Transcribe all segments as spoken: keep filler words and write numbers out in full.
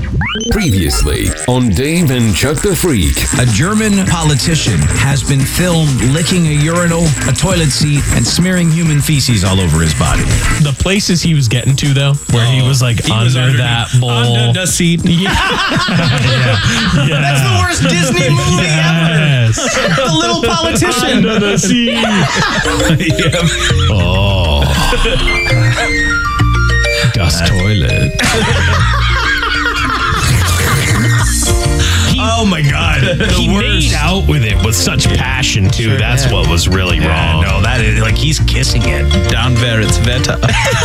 Previously on Dave and Chuck the Freak. A German politician has been filmed licking a urinal, a toilet seat, and smearing human feces all over his body. The places he was getting to, though, where oh, he was like he under was that bowl. Under the seat. Yeah. yeah. yeah. That's the worst Disney movie yes. ever. The little politician. Under the seat. yeah. Oh. Dust toilet. Oh my God! He worst. made out with it with such passion too. Sure, That's yeah. what was really yeah, wrong. No, that is like he's kissing it. Down where it's better.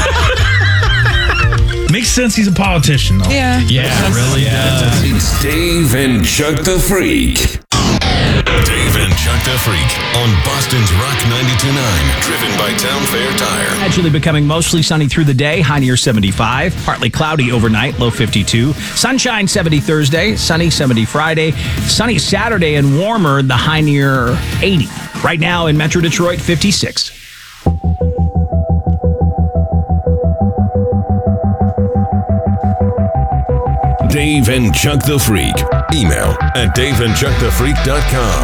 Makes sense. He's a politician, though. Yeah, yeah, it really does. It's Dave and Chuck the Freak. Dave and Chuck the Freak on Boston's Rock ninety-two point nine, driven by Town Fair Tire. Gradually becoming mostly sunny through the day, high near seventy-five. Partly cloudy overnight, low fifty-two. Sunshine seventy Thursday, sunny seventy Friday. Sunny Saturday and warmer, the high near eighty. Right now in Metro Detroit, fifty-six. Dave and Chuck the Freak. Email at dave and chuck the freak dot com.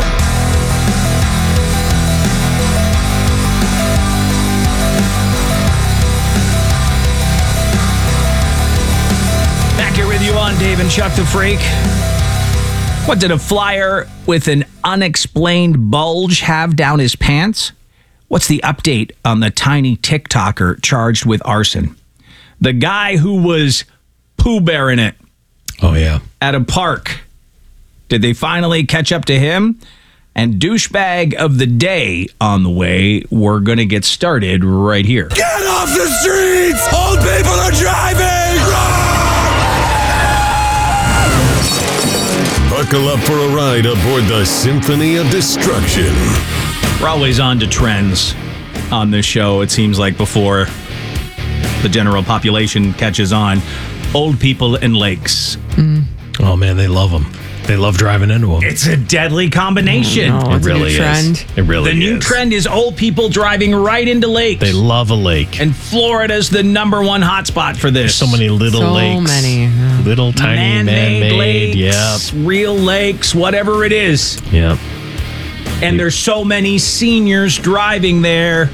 Back here with you on Dave and Chuck the Freak. What did a flyer with an unexplained bulge have down his pants? What's the update on the tiny TikToker charged with arson? The guy who was Pooh Bearing it. Oh, yeah. At a park. Did they finally catch up to him? And douchebag of the day on the way. We're going to get started right here. Get off the streets! Old people are driving! Buckle up for a ride aboard the Symphony of Destruction. We're always on to trends on this show, it seems like, before the general population catches on. Old people and lakes. Mm. Oh, man, they love them. They love driving into them. It's a deadly combination. Oh, no, it really a new trend. is. It really the is. The new trend is old people driving right into lakes. They love a lake. And Florida's the number one hotspot for this. So many little so lakes. So many. Yeah. Little tiny man-made, man-made. lakes, Yep. real lakes, whatever it is. Yep. And there's so many seniors driving there.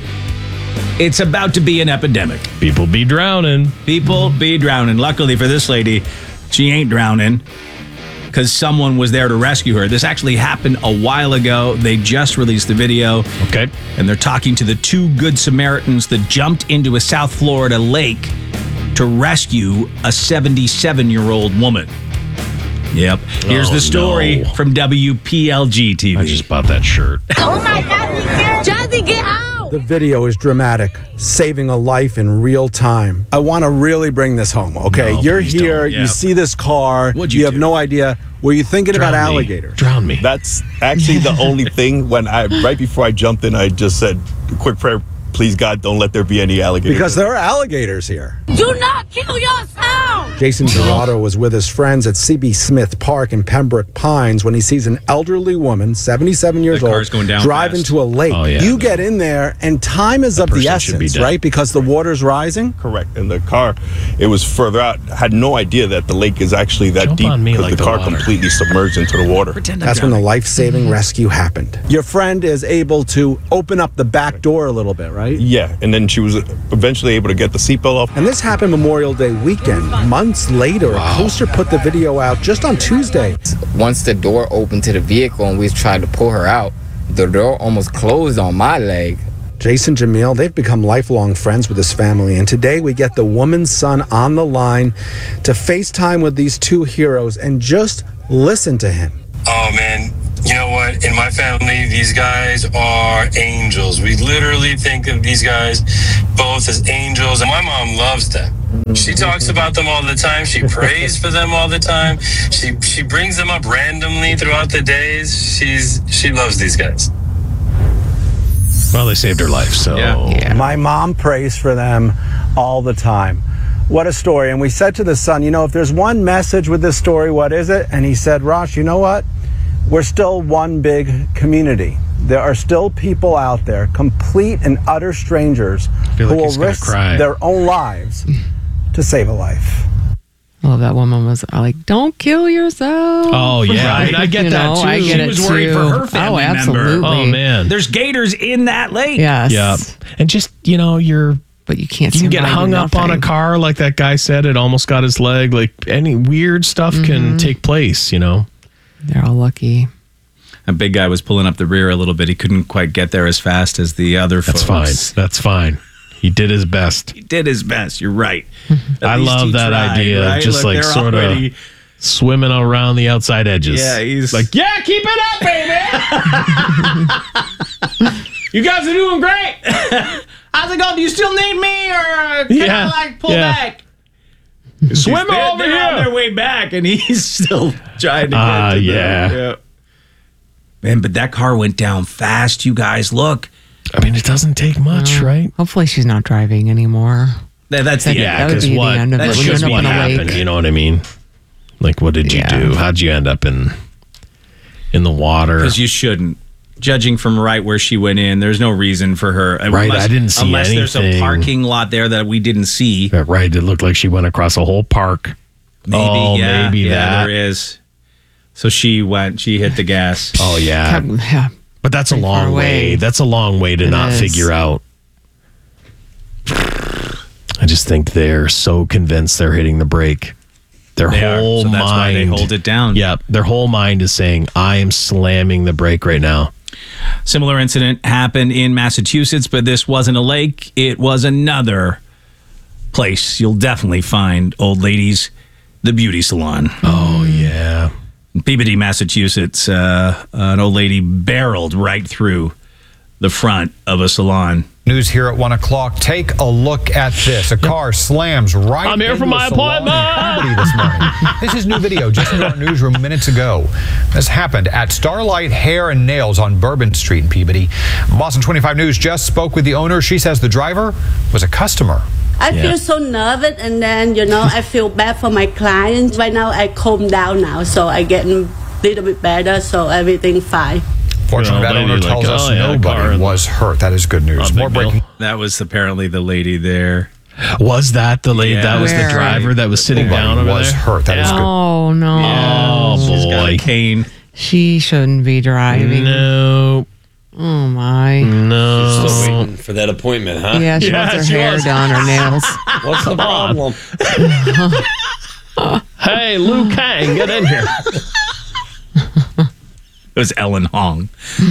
It's about to be an epidemic. People be drowning. People be drowning. Luckily for this lady, she ain't drowning because someone was there to rescue her. This actually happened a while ago. They just released the video. Okay. And they're talking to the two good Samaritans that jumped into a South Florida lake to rescue a seventy-seven-year-old woman. Yep. Here's oh, the story no. from W P L G T V. I just bought that shirt. Oh my God, Jazzy, get out! The video is dramatic, saving a life in real time. I want to really bring this home, okay? No, You're here, yeah. you see this car, What'd you, you have do? no idea. Were you thinking Drown about me. alligators? Drown me. That's actually the only thing. When I right before I jumped in, I just said a quick prayer. Please, God, don't let there be any alligators. Because there are alligators here. Do not kill yourself! Jason Gerardo was with his friends at C B Smith Park in Pembroke Pines when he sees an elderly woman, seventy-seven years The car's old, going down drive fast. into a lake. Oh, yeah. You get in there, and time is That of the person should be essence, dead. right? Because the water's rising. Correct. And the car, it was further out. I had no idea that the lake is actually that Jump deep on me because like the the car water. completely submerged into the water. Pretend I'm That's when the drowning. life-saving rescue happened. Your friend is able to open up the back door a little bit, right? Yeah, and then she was eventually able to get the seatbelt off. And this happened Memorial Day weekend. Months later, a poster put the video out just on Tuesday. Once the door opened to the vehicle and we tried to pull her out, the door almost closed on my leg. Jason Jamil, they've become lifelong friends with his family, and today we get the woman's son on the line to FaceTime with these two heroes and just listen to him. Oh, man. You know what? In my family, these guys are angels. We literally think of these guys both as angels, and my mom loves them. She talks about them all the time. She prays for them all the time. She she brings them up randomly throughout the days. She's she loves these guys. Well, they saved her life, so. Yeah. Yeah. My mom prays for them all the time. What a story. And we said to the son, you know, if there's one message with this story, what is it? And he said, Rosh, you know what? We're still one big community. There are still people out there, complete and utter strangers, feel who like will he's gonna risk cry. their own lives to save a life. Well, that woman was like, "Don't kill yourself." Oh yeah, I, mean, I get You that know, too. I get She it was worried too. for her family Oh, absolutely. member. Oh man, There's gators in that lake. Yes. yeah, and just you know, you're But you can't. you can get survive hung up on a nothing. car like that guy said. It almost got his leg. Like any weird stuff Mm-hmm. can take place. You know. They're all lucky. A big guy was pulling up the rear a little bit. He couldn't quite get there as fast as the other That's folks. fine. That's fine. He did his best. He did his best. You're right. At I least love he that tried, idea. right? Just Look, like they're sort already- of swimming around the outside edges. Yeah, he's like, yeah, keep it up, baby. You guys are doing great. How's it going? Do you still need me, or uh, can Yeah, I like pull yeah. back? Swim They're- over they're on here. their way back, and he's still trying to get Ah, to them. yeah. Man, but that car went down fast. You guys, look. I mean, it doesn't take much, right? Hopefully, she's not driving anymore. That- that's the Yeah, That would because be the what? end of it. That's When you just end up what in a lake. happened. You know what I mean? Like, what did you Yeah. do? How'd you end up in in the water? Because you shouldn't. Judging from right where she went in, there's no reason for her. Right, I didn't see unless there's a anything. parking lot there that we didn't see. Yeah, right. It looked like she went across a whole park. Maybe, oh, yeah, maybe yeah, that. there is. So she went. She hit the gas. Oh yeah. Kept- yeah. But that's a Pretty far long way. away. That's a long way to It not is. figure out. I just think they're so convinced they're hitting the brake. Their They are, whole so that's mind. why they hold it down. Yeah, their whole mind is saying, "I am slamming the brake right now." Similar incident happened in Massachusetts, but this wasn't a lake. It was another place you'll definitely find old ladies, the beauty salon. Oh yeah. In Peabody, Massachusetts, uh, an old lady barreled right through the front of a salon. News here at one o'clock. Take a look at this. A car slams right I'm here into for my a salon in appointment. Peabody this morning. This is new video just in our newsroom minutes ago. This happened at Starlight Hair and Nails on Bourbon Street in Peabody. Boston twenty-five News just spoke with the owner. She says the driver was a customer. I Yeah. feel so nervous, and then you know I feel bad for my clients. Right now I calm down now, so I get a little bit better, so everything fine. Fortunately, Well, that lady owner like, tells us oh, yeah, car nobody in the- was hurt. That is good news. Oh, big More breaking. deal. That was apparently the lady there. Was that the lady? Yeah. That was Where? the driver that was sitting Nobody down over was there? hurt. That is good. Oh no. Oh She's got a boy. cane. She shouldn't be driving. No. Oh my. No. Still waiting for that appointment, huh? Yeah, she Yeah, wants her she hair was. done, her nails. What's the problem? Hey, Liu Kang, get in here. It was Ellen Hong.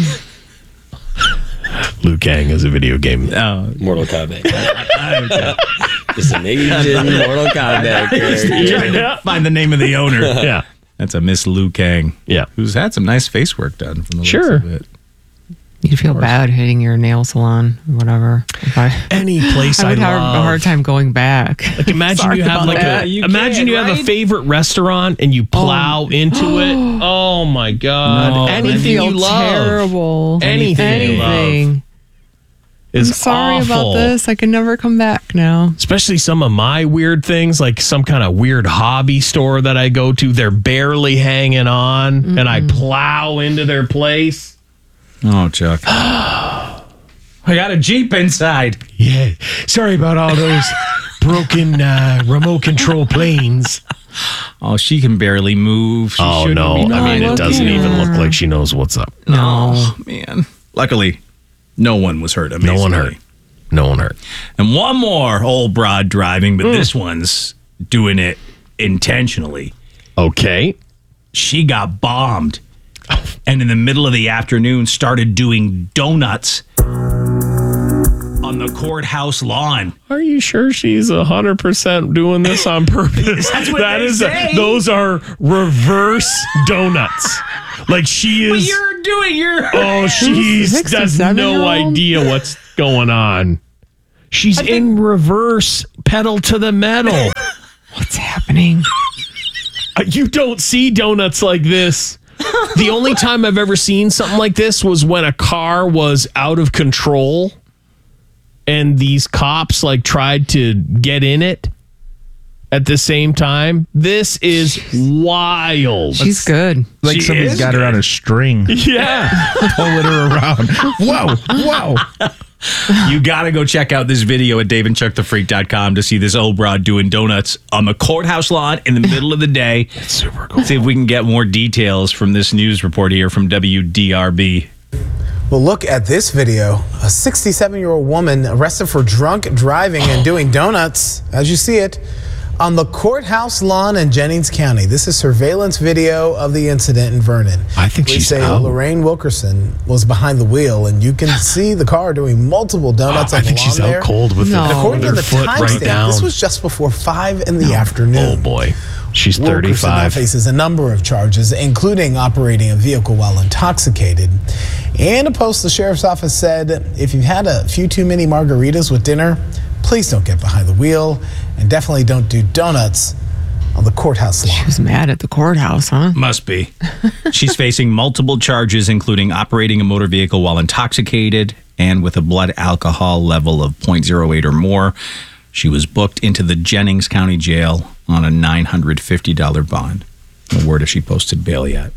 Liu Kang is a video game. Oh, Mortal Kombat. Just an Asian Mortal Kombat character. trying to find the name of the owner. Yeah. That's a Miss Liu Kang. Yeah. Who's had some nice face work done from the Sure. looks of it. You'd feel bad hitting your nail salon, whatever. If I, Any place I I, would have love. a hard time going back. Like imagine Sorry you have about like that. a You imagine can, you have a right? favorite restaurant and you plow into it. Oh my god! No, Anything I feel you love, terrible. anything, you love, Anything. is I'm sorry awful. about this. I can never come back now. Especially some of my weird things, like some kind of weird hobby store that I go to. They're barely hanging on, Mm-hmm. and I plow into their place. Oh, Chuck. I got a Jeep inside. Yeah, sorry about all those broken uh, remote control planes. Oh, she can barely move. She Oh shouldn't no! be I mean, driving. it doesn't at even look her. like she knows what's up. No, oh, man. Luckily, no one was hurt. No one amazingly. hurt. No one hurt. And one more old broad driving, Hmm. but this one's doing it intentionally. Okay. She got bombed, and in the middle of the afternoon, started doing donuts on the courthouse lawn. Are you sure she's a hundred percent doing this on purpose? That's what That they is say. A, those are reverse donuts. Like she But is. you're doing your. Oh, she's has no sixty-seven-year-old? idea what's going on. She's in reverse, pedal to the metal. What's happening? Uh, You don't see donuts like this. The only time I've ever seen something like this was when a car was out of control and these cops like tried to get in it at the same time. This is wild. She's good. Like She somebody's is got her on a string. Yeah. Pulling her around. Whoa, whoa. You got to go check out this video at dave and chuck the freak dot com to see this old broad doing donuts on the courthouse lawn in the middle of the day. It's super cool. See if we can get more details from this news report here from W D R B. Well, look at this video. A sixty-seven-year-old woman arrested for drunk driving and doing donuts, as you see it, on the courthouse lawn in Jennings County. This is surveillance video of the incident in Vernon. I think We she's say out. Lorraine Wilkerson was behind the wheel, and you can see the car doing multiple donuts Oh, on I the think lawn she's there. out cold with, No. the, According with to her the foot right timestamp, down. this was just before five in the afternoon. Oh boy, she's Wilkerson now thirty-five. faces a number of charges, including operating a vehicle while intoxicated. And a post the sheriff's office said, if you've had a few too many margaritas with dinner, please don't get behind the wheel, and definitely don't do donuts on the courthouse lawn. She was mad at the courthouse, huh? Must be. She's facing multiple charges, including operating a motor vehicle while intoxicated and with a blood alcohol level of point zero eight or more. She was booked into the Jennings County Jail on a nine hundred fifty dollars bond. No word if she posted bail yet.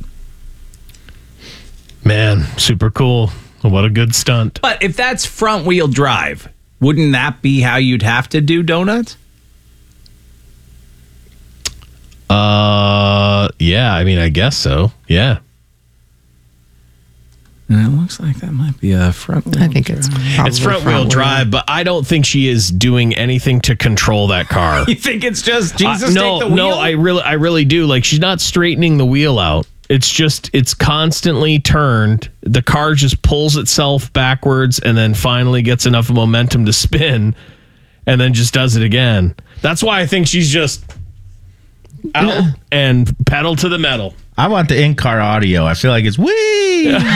Man, super cool. What a good stunt. But if that's front wheel drive, wouldn't that be how you'd have to do donuts? Uh, yeah, I mean, I guess so. Yeah. And it looks like that might be a front wheel I think it's probably It's front wheel drive, but I don't think she is doing anything to control that car. You think it's just Jesus Uh, no, take the wheel? no, I really, I really do. Like, she's not straightening the wheel out. It's just, it's constantly turned. The car just pulls itself backwards and then finally gets enough momentum to spin and then just does it again. That's why I think she's just out and pedal to the metal. I want the in-car audio. I feel like it's wee. Oh,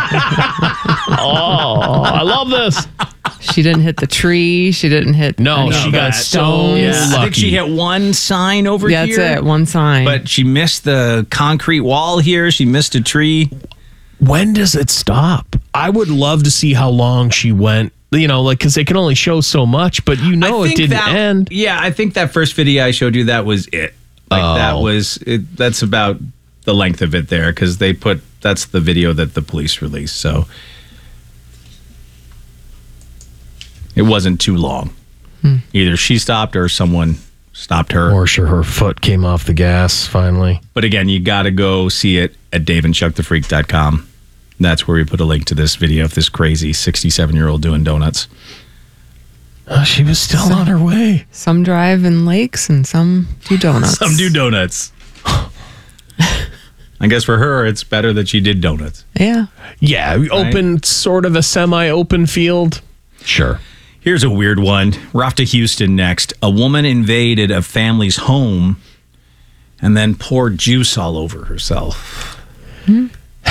I love this. She didn't hit the tree. She didn't hit. No, any she of got the so stones. Yeah, I think she lucky. hit one sign over Yeah, here. that's it. One sign. But she missed the concrete wall here. She missed a tree. When does it stop? I would love to see how long she went. You know, like, because they can only show so much, but you know I it think didn't that- end. Yeah, I think that first video I showed you, that was it. Like Oh. that was it. That's about the length of it there because they put that's the video that the police released. So it wasn't too long. Hmm. Either she stopped or someone stopped her. Or sure, her foot came off the gas finally. But again, you got to go see it at dave and chuck the freak dot com. That's where we put a link to this video of this crazy sixty-seven-year-old doing donuts. Oh, she was still on her way. Some drive in lakes and some do donuts. Some do donuts. I guess for her, it's better that she did donuts. Yeah. Yeah, we opened sort of a semi-open field. Sure. Here's a weird one. We're off to Houston next. A woman invaded a family's home and then poured juice all over herself. Hmm.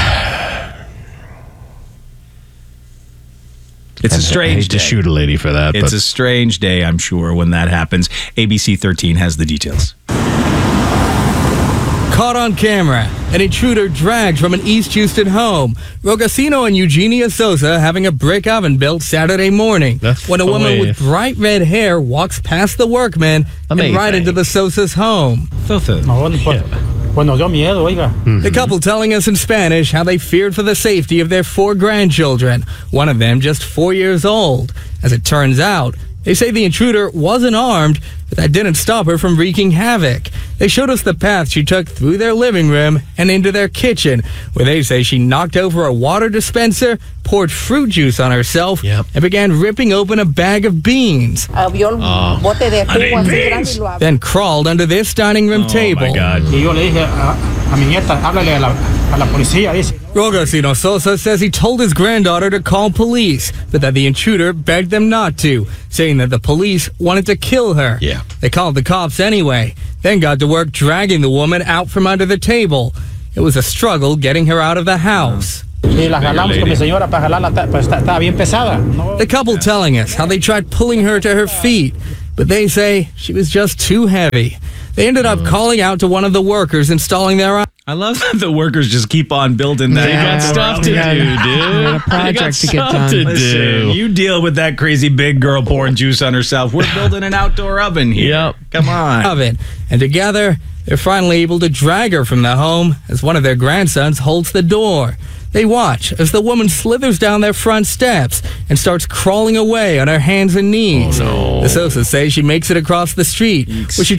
It's a strange I hate day. to shoot a lady for that. It's but a strange day, I'm sure, when that happens. A B C thirteen has the details. Caught on camera, an intruder dragged from an East Houston home. Rogacino and Eugenia Sosa having a brick oven built Saturday morning when a woman with bright red hair walks past the workmen and right into the Sosa's home. The couple telling us in Spanish how they feared for the safety of their four grandchildren, one of them just four years old. As it turns out, they say the intruder wasn't armed, but that didn't stop her from wreaking havoc. They showed us the path she took through their living room and into their kitchen, where they say she knocked over a water dispenser, poured fruit juice on herself, and began ripping open a bag of beans. Then crawled under this dining room table. my God. Rogacino Sosa says he told his granddaughter to call police, but that the intruder begged them not to, saying that the police wanted to kill her. Yeah. They called the cops anyway, then got to work dragging the woman out from under the table. It was a struggle getting her out of the house. The couple telling us how they tried pulling her to her feet, but they say she was just too heavy. They ended up calling out to one of the workers installing their... I love that the workers just keep on building that. They got outdoor stuff to oven. do, dude. got a project They got to get stuff done. to Listen, do. you deal with that crazy big girl pouring juice on herself. We're building an outdoor oven here. Yep. Come on. Oven. And together, they're finally able to drag her from the home as one of their grandsons holds the door. They watch as the woman slithers down their front steps and starts crawling away on her hands and knees. Oh, no. The Sosas say she makes it across the street, where she